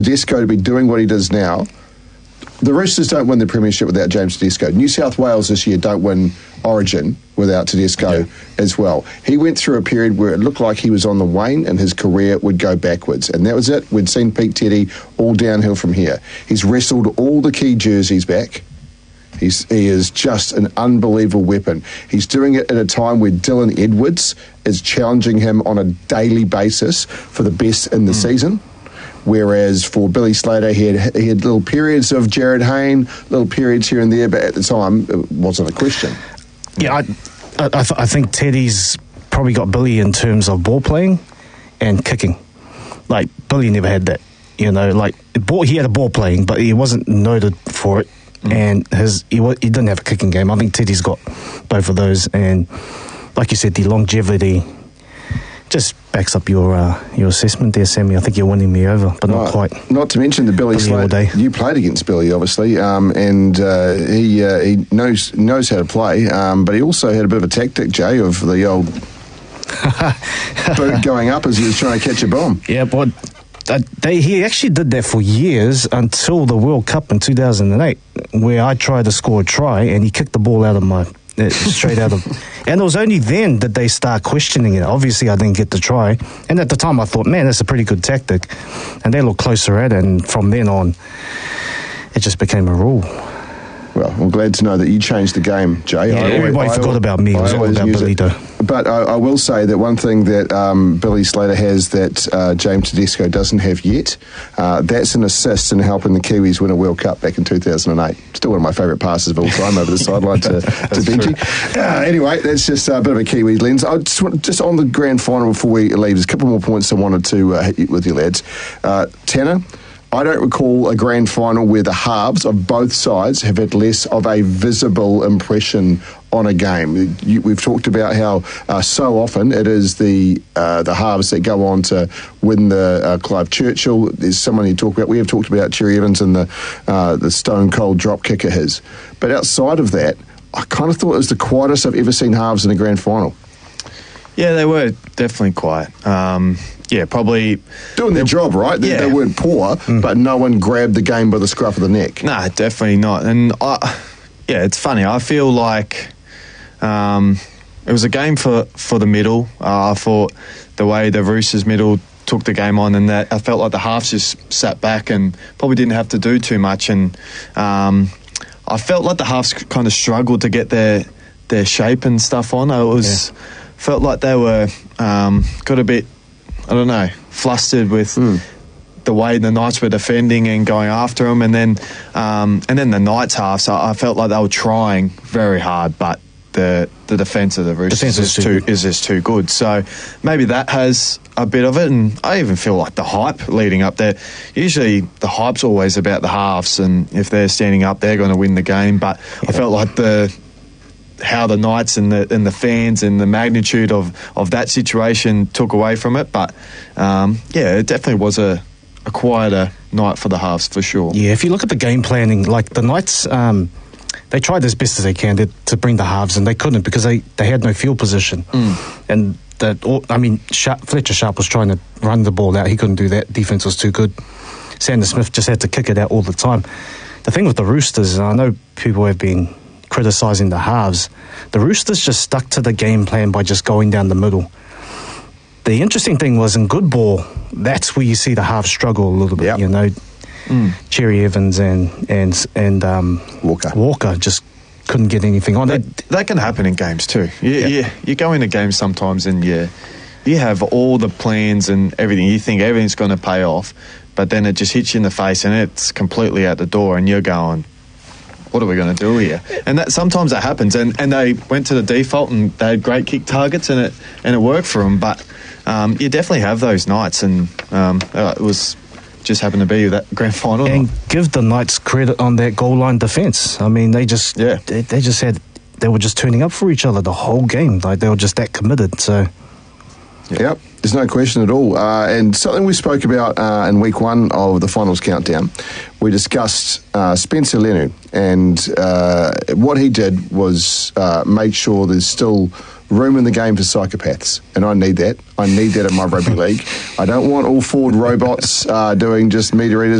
Tedesco to be doing what he does now. The Roosters don't win the premiership without James Tedesco. New South Wales this year don't win Origin without Tedesco as well. He went through a period where it looked like he was on the wane and his career would go backwards. And that was it. We'd seen Pete Teddy all downhill from here. He's wrestled all the key jerseys back. He is just an unbelievable weapon. He's doing it at a time where Dylan Edwards is challenging him on a daily basis for the best in the season. Whereas for Billy Slater, he had little periods of Jared Hayne, little periods here and there, but at the time, it wasn't a question. Yeah, I think Teddy's probably got Billy in terms of ball playing and kicking. Like, Billy never had that, you know. Like, he had a ball playing, but he wasn't noted for it. And he didn't have a kicking game. I think Teddy's got both of those. And like you said, the longevity just backs up your assessment there, Sammy. I think you're winning me over, but not quite. Not to mention the Billy Slater. You played against Billy, obviously, and he knows how to play, but he also had a bit of a tactic, Jay, of the old boot going up as he was trying to catch a bomb. Yeah, but he actually did that for years until the World Cup in 2008, where I tried to score a try, and he kicked the ball out of my... straight out of... And it was only then that they start questioning it. Obviously, I didn't get the try. And at the time, I thought, man, that's a pretty good tactic. And they looked closer at it, and from then on, it just became a rule. Well, I'm glad to know that you changed the game, Jay. Yeah, everybody forgot about me. It was all about Billy, though. But I will say that one thing that Billy Slater has that James Tedesco doesn't have yet, that's an assist in helping the Kiwis win a World Cup back in 2008. Still one of my favourite passes of all time over the sideline to Benji. Anyway, that's just a bit of a Kiwi lens. I just on the grand final before we leave, there's a couple more points I wanted to hit you with you lads. Tanner, I don't recall a grand final where the halves of both sides have had less of a visible impression on a game. We've talked about how so often it is the halves that go on to win the Clive Churchill. There's someone you talk about. We have talked about Cherry Evans and the stone cold drop kick of his. But outside of that, I kind of thought it was the quietest I've ever seen halves in a grand final. Yeah, they were definitely quiet. Yeah, probably... Doing their job, right? They weren't poor, but no one grabbed the game by the scruff of the neck. No, definitely not. And, it's funny. I feel like it was a game for the middle. I thought the way the Roosters middle took the game on, and that I felt like the halves just sat back and probably didn't have to do too much. And I felt like the halves kind of struggled to get their shape and stuff on. It felt like they were got a bit... I don't know, flustered with the way the Knights were defending and going after them, and then the Knights half. So I felt like they were trying very hard, but the defence of the Roosters is just too good. So maybe that has a bit of it, and I even feel like the hype leading up there. Usually the hype's always about the halves, and if they're standing up, they're going to win the game. But I felt like how the Knights and the fans and the magnitude of that situation took away from it. But, it definitely was a quieter night for the halves, for sure. Yeah, if you look at the game planning, like the Knights, they tried as best as they can to bring the halves, and they couldn't because they had no field position. And, Fletcher Sharp was trying to run the ball out. He couldn't do that. Defence was too good. Sander Smith just had to kick it out all the time. The thing with the Roosters, and I know people have been criticising the halves, the Roosters just stuck to the game plan by just going down the middle. The interesting thing was in good ball, that's where you see the halves struggle a little bit. You know, Cherry Evans and Walker just couldn't get anything on. That can happen in games too. You go into games sometimes and you have all the plans and everything. You think everything's going to pay off, but then it just hits you in the face and it's completely out the door, and you're going, what are we going to do here? And that sometimes that happens, and they went to the default and they had great kick targets, and it worked for them. But you definitely have those nights, and it was just happened to be that grand final. And give the Knights credit on that goal line defence. I mean, they were just turning up for each other the whole game. Like, they were just that committed. So Yep, there's no question at all. And something we spoke about in week 1 of the finals countdown, we discussed Spencer Leonard, and what he did was make sure there's still room in the game for psychopaths, and I need that. I need that in my rugby league. I don't want all Ford robots doing just meter readers